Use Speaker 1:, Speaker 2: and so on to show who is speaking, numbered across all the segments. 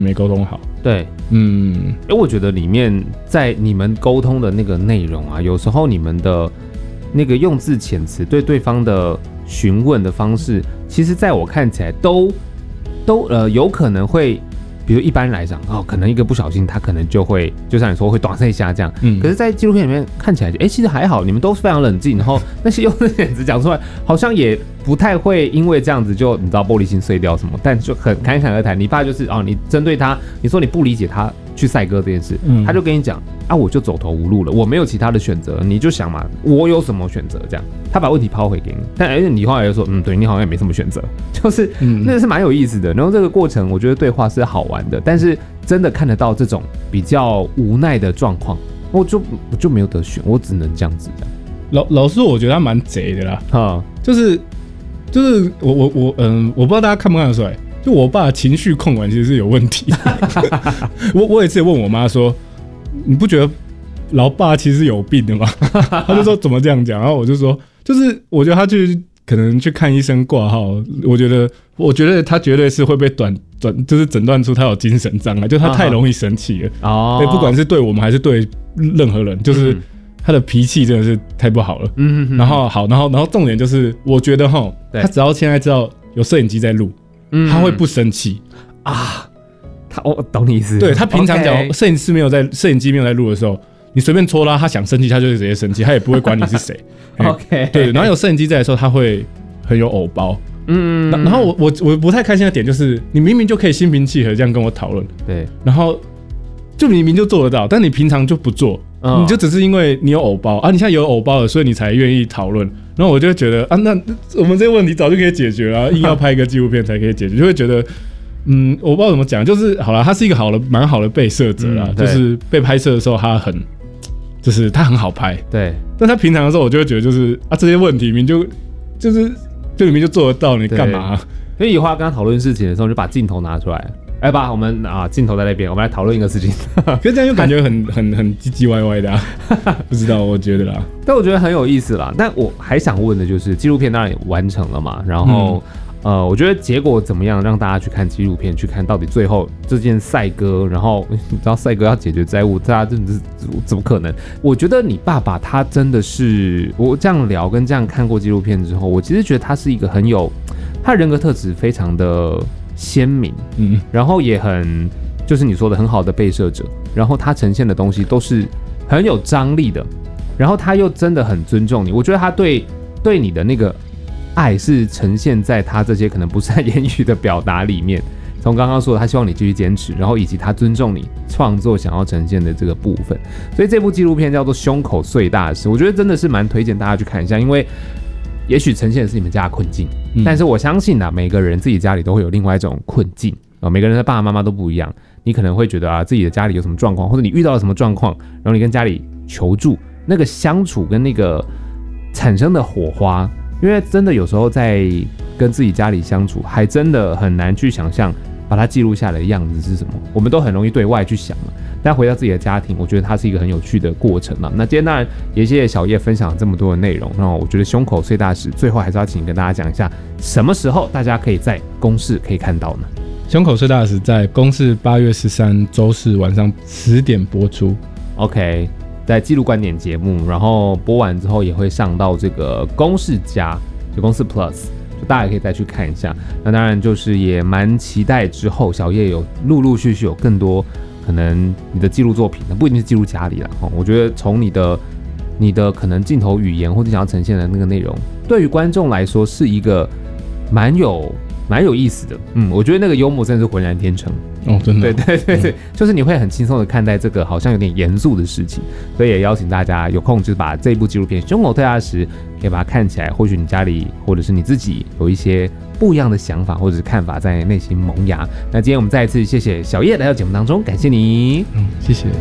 Speaker 1: 没沟通好。
Speaker 2: 对，我觉得里面在你们沟通的那个内容啊，有时候你们的那个用字遣词对对方的询问的方式，其实在我看起来都有可能会。比如一般来讲，可能一个不小心，他可能就会，就像你说会短碎下这样。可是，在纪录片里面看起来，其实还好，你们都是非常冷静，然后那些用字遣词讲出来，好像也不太会因为这样子就你知道玻璃心碎掉什么，但就很侃侃而谈。你爸就是你针对他，你说你不理解他去赛鸽这件事，他就跟你讲我就走投无路了，我没有其他的选择，你就想嘛，我有什么选择？这样，他把问题抛回给你，但你后来又说，对你好像也没什么选择，就是那是蛮有意思的。然后这个过程，我觉得对话是好玩的，但是真的看得到这种比较无奈的状况，我就没有得选，我只能这样子这
Speaker 1: 样。老实说，我觉得他蛮贼的啦，就是我不知道大家看不看得出来，就我爸情绪控管其实是有问题。我有一次问我妈说，你不觉得老爸其实有病的吗？他就说怎么这样讲，然后我就说，就是我觉得他可能去看医生挂号，我觉得他绝对是会被就是诊断出他有精神障碍，就他太容易生气了。对，不管是对我们还是对任何人，就是他的脾气真的是太不好了。然后重点就是，我觉得他只要现在知道有摄影机在录，他会不生气啊。
Speaker 2: 我懂你意思。
Speaker 1: 对，他平常讲摄影机没有在录的时候，你随便戳他想生气他就直接生气，他也不会管你是谁。
Speaker 2: OK，
Speaker 1: 对，然后有摄影机在的时候，他会很有偶包。然后我不太开心的点就是，你明明就可以心平气和这样跟我讨论，对，然后就明明就做得到，但你平常就不做，你就只是因为你有偶包啊，你现在有偶包了，所以你才愿意讨论。然后我就觉得那我们这个问题早就可以解决了，硬要拍一个纪录片才可以解决，就会觉得。我不知道怎么讲，就是好了，他是一个蛮好的被摄者啦，就是被拍摄的时候他很好拍，对。但他平常的时候，我就会觉得就是这些问题明明就明明就做得到，你干嘛？
Speaker 2: 所以以后要跟他讨论事情的时候，就把镜头拿出来，把我们镜头在那边，我们来讨论一个事情。
Speaker 1: 可是这样又感觉很唧唧歪歪的不知道，我觉得啦。
Speaker 2: 但我觉得很有意思啦。但我还想问的就是，纪录片当然也完成了嘛，然后。我觉得结果怎么样，让大家去看纪录片，去看到底最后这件赛鸽，然后你知道赛鸽要解决债务，大家真的是怎么可能？我觉得你爸爸他真的是，我这样聊跟这样看过纪录片之后，我其实觉得他是一个他人格特质非常的鲜明，然后也很就是你说的很好的被摄者，然后他呈现的东西都是很有张力的，然后他又真的很尊重你，我觉得他对你的那个。爱是呈现在他这些可能不善言语的表达里面，从刚刚说的他希望你继续坚持，然后以及他尊重你创作想要呈现的这个部分，所以这部纪录片叫做《胸口碎大石》，我觉得真的是蛮推荐大家去看一下，因为也许呈现的是你们家的困境，但是我相信每个人自己家里都会有另外一种困境每个人的爸爸妈妈都不一样，你可能会觉得自己的家里有什么状况，或者你遇到了什么状况，然后你跟家里求助，那个相处跟那个产生的火花。因为真的有时候在跟自己家里相处，还真的很难去想象把它记录下来的样子是什么。我们都很容易对外去想嘛，但回到自己的家庭，我觉得它是一个很有趣的过程嘛。那今天当然也谢谢小叶分享这么多的内容，那我觉得胸口碎大石，最后还是要请跟大家讲一下，什么时候大家可以在公视可以看到呢？
Speaker 1: 胸口碎大石在公视8月13周四晚上10点播出。
Speaker 2: OK。在纪录观点节目，然后播完之后也会上到这个公视+，就公视 Plus， 就大家也可以再去看一下。那当然就是也蛮期待之后小叶有陆续有更多可能你的纪录作品，不一定是记录家里啦。我觉得从你的可能镜头语言或者想要呈现的那个内容，对于观众来说是一个蛮有意思的。我觉得那个幽默真的是浑然天成。
Speaker 1: 真的。
Speaker 2: 对，就是你会很轻松的看待这个好像有点严肃的事情，所以也邀请大家有空就是把这部纪录片《胸口碎大石》可以把它看起来，或许你家里或者是你自己有一些不一样的想法或者是看法在内心萌芽。那今天我们再一次谢谢小叶来到节目当中，感谢你。
Speaker 1: 谢谢。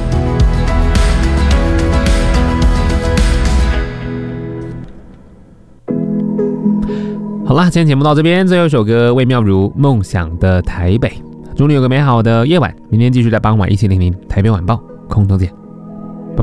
Speaker 2: 好啦，今天节目到这边，最后一首歌魏妙如《梦想的台北》，祝你有个美好的夜晚，明天继续在傍晚17:00台北晚报空中见。